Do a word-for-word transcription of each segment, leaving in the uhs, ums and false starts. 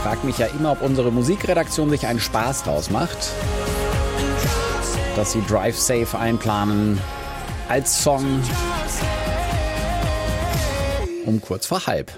frage mich ja immer, ob unsere Musikredaktion sich einen Spaß draus macht, dass sie Drive Safe einplanen als Song um kurz vor halb.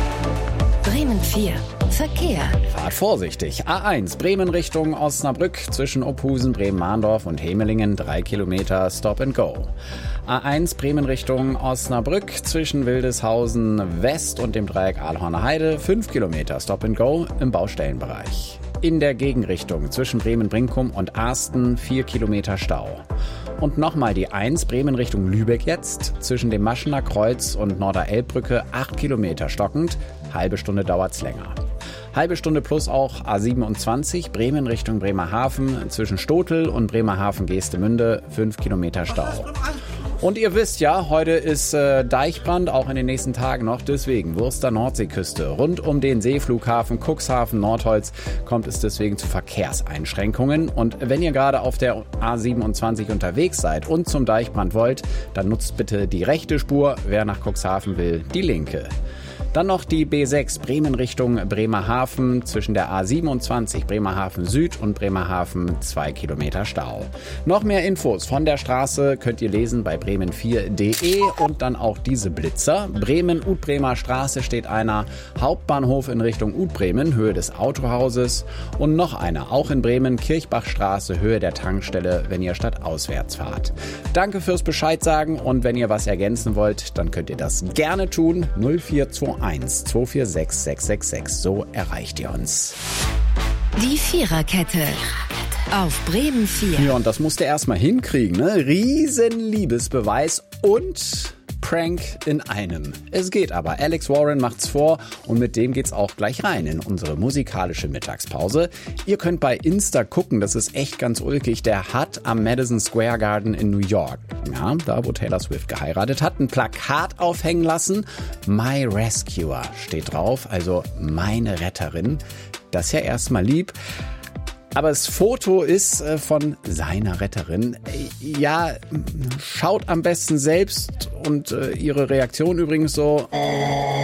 Bremen vier. Verkehr. Fahrt vorsichtig. A eins, Bremen Richtung Osnabrück zwischen Ophusen, Bremen-Mahndorf und Hemelingen, drei Kilometer Stop and Go. A eins, Bremen Richtung Osnabrück zwischen Wildeshausen West und dem Dreieck Aalhorner Heide, fünf Kilometer Stop and Go im Baustellenbereich. In der Gegenrichtung zwischen Bremen-Brinkum und Arsten, vier Kilometer Stau. Und nochmal die eins, Bremen Richtung Lübeck jetzt, zwischen dem Maschener Kreuz und Norderelbbrücke, acht Kilometer stockend, halbe Stunde dauert's länger. Halbe Stunde plus auch A siebenundzwanzig, Bremen Richtung Bremerhaven, zwischen Stotel und Bremerhaven-Geestemünde, fünf Kilometer Stau. Und ihr wisst ja, heute ist äh, Deichbrand, auch in den nächsten Tagen noch. Deswegen Wurster Nordseeküste. Rund um den Seeflughafen Cuxhaven Nordholz kommt es deswegen zu Verkehrseinschränkungen. Und wenn ihr gerade auf der A siebenundzwanzig unterwegs seid und zum Deichbrand wollt, dann nutzt bitte die rechte Spur. Wer nach Cuxhaven will, die linke. Dann noch die B sechs, Bremen Richtung Bremerhaven, zwischen der A siebenundzwanzig Bremerhaven Süd und Bremerhaven, zwei Kilometer Stau. Noch mehr Infos von der Straße könnt ihr lesen bei bremen vier punkt de und dann auch diese Blitzer. Bremen-Udbremer Straße steht einer, Hauptbahnhof in Richtung Udbremen, Höhe des Autohauses, und noch einer, auch in Bremen, Kirchbachstraße, Höhe der Tankstelle, wenn ihr stadtauswärts fahrt. Danke fürs Bescheid sagen, und wenn ihr was ergänzen wollt, dann könnt ihr das gerne tun. null vier zwei eins zwei vier sechs sechs sechs sechs, so erreicht ihr uns. Die Viererkette auf Bremen vier. Ja, und das musst du erstmal hinkriegen, ne? Riesen Liebesbeweis und Prank in einem. Es geht aber. Alex Warren macht's vor und mit dem geht's auch gleich rein in unsere musikalische Mittagspause. Ihr könnt bei Insta gucken, das ist echt ganz ulkig. Der hat am Madison Square Garden in New York, ja, da wo Taylor Swift geheiratet hat, ein Plakat aufhängen lassen. My Rescuer steht drauf, also meine Retterin. Das ist ja erstmal lieb. Aber das Foto ist äh, von seiner Retterin. Äh, ja, schaut am besten selbst, und äh, ihre Reaktion übrigens so.